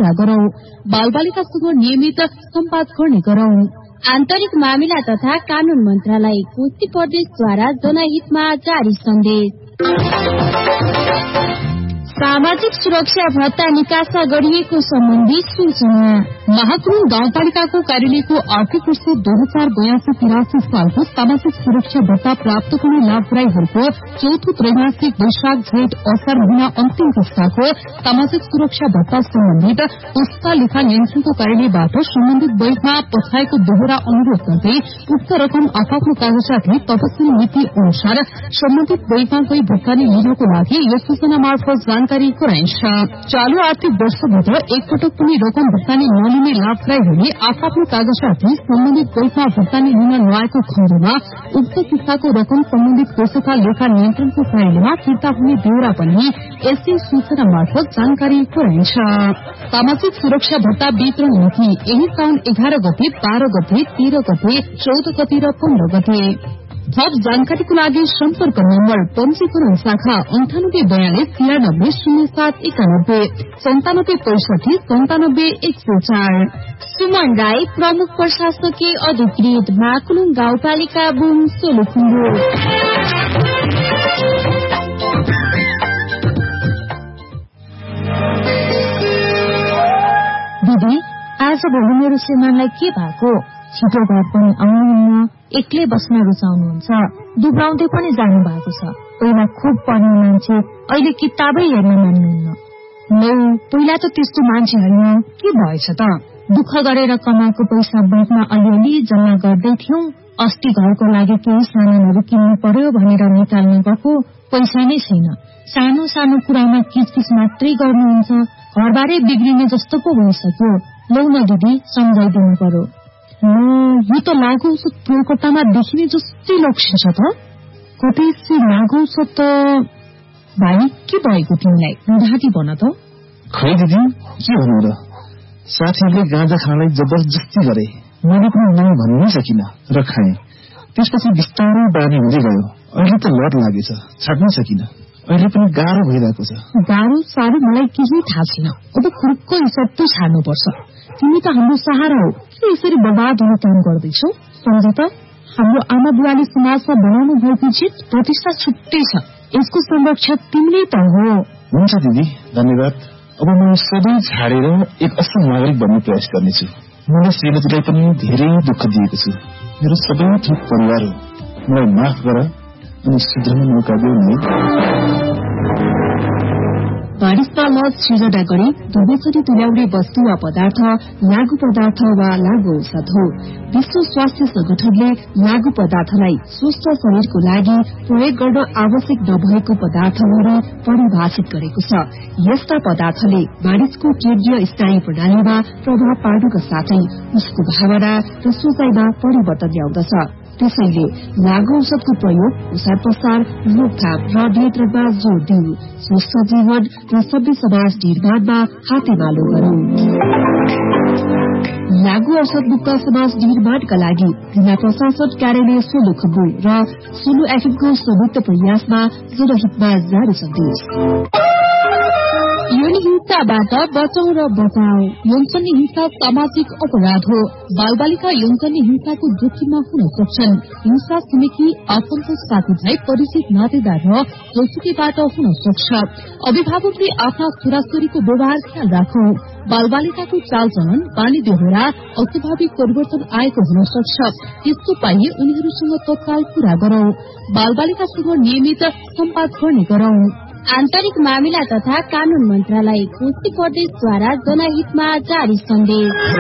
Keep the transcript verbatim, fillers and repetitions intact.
पूरा गरौं। बालबालिकासँग नियमित सम्वाद गर्ने गरौं। आन्तरिक मामिला तथा कानून मन्त्रालय कोशी प्रदेशद्वारा जनहितमा जारी सन्देश। सामाजिक सुरक्षा भत्ता निकासा गरिएको सम्बन्धी सूचना। महाकुरुङ गाउँपालिकाको कार्यालयको आर्थिक वर्ष दुई हजार बयासी तिरासी सालको सामाजिक सुरक्षा भत्ता प्राप्त गर्ने लाभग्राहीहरूको चौथो त्रैमासिक वैशाख जेठ असार महिना अन्तिम पुस्ताको सामाजिक सुरक्षा भत्ता सम्बन्धित पुस्ता लेखा नियन्त्रणको कार्यालयबाट सम्बन्धित बैंकमा पठाएको दोहोरा अनुरोध गर्दै उक्त रकम आफ्नो कागजातले तत्कालीन नीति अनुसार सम्बन्धित बैंकमा गई भुक्तानी लिनको लागि यस सूचना मार्फत जानकारी गराइन्छ। चालू आर्थिक वर्षभित्र एकपटक पनि रकम भुक्तानी नलिने लाभग्राहीहरूले आफ्नो कागजातले सम्बन्धित बैंकमा भुक्तानी लिन नआएको खण्डमा उक्त किस्ताको रकम सम्बन्धित कोषका लेखा नियन्त्रणको कार्यालयमा फिर्ता हुने बेहोरा पनि यसै सूचना मार्फत जानकारी गराइन्छ। सामाजिक सुरक्षा भत्ता वितरण नीति यही साउन एघार गते बाह्र गते तेह्र गते चौध गते र पन्ध्र गते। थप जानकारीको लागि सम्पर्क नम्बर पंजीकरण शाखा अन्ठानब्बे बयालिस तिरानब्बे शून्य सात एकानब्बे सन्तानब्बे पैंसठी सन्तानब्बे एक सय चार। सुमन राई प्रमुख प्रशासकीय अधिकृत महाकुरुङ गाउँपालिका बुङ सोलुखुम्बु। दिदी आज भोलि मेरो श्रीमानलाई के भएको? छिटो घर पनि आउनुहुन्न, एक्लै बस्न रुचाउनुहुन्छ, दुब्राउँदै पनि जानु भएको छ। पहिला खुब पढ्ने मान्छे, अहिले किताबै हेर्न मान्नुहुन्न। नौ पहिला त त्यस्तो मान्छे होइन, के भएछ त? दुःख गरेर कमाएको पैसा बैंकमा अलिअलि जम्मा गर्दै थियौं। अस्ति घरको लागि केही सामानहरू किन्नु पर्यो भनेर निकाल्नु गएको, पैसा नै छैन। सानो सानो कुरामा किचकिच मात्रै गर्नुहुन्छ, घरबारे बिग्रिने जस्तो पो भइसक्यो। लौ न दिदी, सम्झाइदिनु पर्यो। यो त लागु औषध प्रयोगकर्तामा देखिने जस्तै लक्षण छ त। कतै लागु औषध त भाइ के भएको तिमीलाई? ढाँटी भन त। खै दिदी के भन्नु र, साथीहरूले गाँजा खानलाई जबरजस्ती गरे, मैले पनि नौ भन्नै सकिन र खाएँ। त्यसपछि बिस्तारै बानी हुँदै गयो। अहिले त लत लागेछ, छाड्नै सकिन। अहिले पनि गाह्रो भइरहेको छ। गाह्रो साह्रो मलाई केही थाहा छैन। अब खुर्क हिसाब त छाड्नुपर्छ। तिमी त हाम्रो सहारा हो, के यसरी बर्बाद हुने काम गर्दैछौ? सम्झ त, हाम्रो आमा बुवाले समाजमा बनाउनु भएको जित प्रतिष्ठा छुट्टै छ। यसको संरक्षक तिमीले त हो। हुन्छ दिदी, धन्यवाद। अब म सबै छाडेर एक असल नागरिक बन्ने प्रयास गर्नेछु। मलाई श्रीमतीलाई पनि धेरै दुःख दिएको छु। मेरो सबै थोक परिवार हो, मलाई माफ गर अनि सुध्रने मौका देऊ नै। बारिशमा लस सृजना गरी दुवैचरी तुल्याउने वस्तु वा पदार्थ लागू पदार्थ वा लागू औषध हो। विश्व स्वास्थ्य संगठनले लागू पदार्थलाई स्वस्थ शरीरको लागि प्रयोग गर्न आवश्यक नभएको पदार्थहरू परिभाषित गरेको छ। यस्ता पदार्थले मानिसको केन्द्रीय स्नायु प्रणालीमा प्रभाव पार्नुका साथै उसको भावना र सोचाइमा परिवर्तन ल्याउँदछ। त्यसैले लागू औषधको प्रयोग, ओसार पसार, रोकथाम र नियन्त्रणमा जोड़ दिऊ। स्वस्थ जीवन र सभ्य समाज निर्माणमा हातेमालो गरौं। लागू औषध मुक्त समाज निर्माणका लागि जिल्ला प्रशासन कार्यालय सोलुखुम्बु र सोलु एफएमको संयुक्त प्रयासमा जनहितमा जारी सन्देश। यौन हिंसाबाट बचाउ र बचाउ। यौनजन्य हिंसा सामाजिक अपराध हो। बालबालिका यौनजन्य हिंसाको जोखिममा हुन सक्छन्। हिंसा छिमेकी आफन्त साथीभाइ परिचित नातेदार र जोसुकीबाट हुन सक्छ। अभिभावकले आफ्ना छोराछोरीको व्यवहार ख्याल राखौ। बालबालिकाको चालचलन, बानी बेहोरा, अस्वाभाविक परिवर्तन आएको हुन सक्छ। त्यस्तो पाइए उनीहरूसँग तत्काल कुरा गरौं। बालबालिकासँग नियमित सम्वाद गर्ने गरौं। आन्तरिक मामिला तथा कानून मन्त्रालय कोशी प्रदेशद्वारा जनहितमा जारी सन्देश।